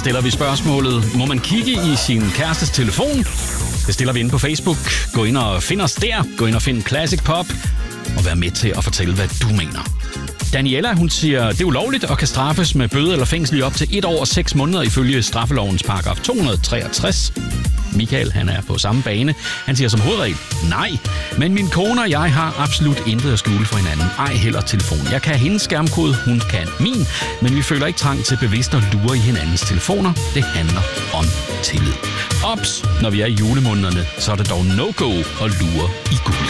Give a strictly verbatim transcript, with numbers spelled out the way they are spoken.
stiller vi spørgsmålet, må man kigge i sin kærestes telefon? Det stiller vi inde på Facebook. Gå ind og find os der. Gå ind og find Classic Pop. Og vær med til at fortælle, hvad du mener. Daniela, hun siger, det er ulovligt og kan straffes med bøde eller fængsel i op til et år og seks måneder ifølge straffelovens paragraf to hundrede og treogtres. Michael, han er på samme bane. Han siger som hovedregel, nej. Men min kone og jeg har absolut intet at skjule for hinanden. Ej heller telefon. Jeg kan hendes skærmkode, hun kan min. Men vi føler ikke trang til bevidst at lure i hinandens telefoner. Det handler om tillid. Ops, når vi er i julemånederne, så er det dog no-go at lure i guld.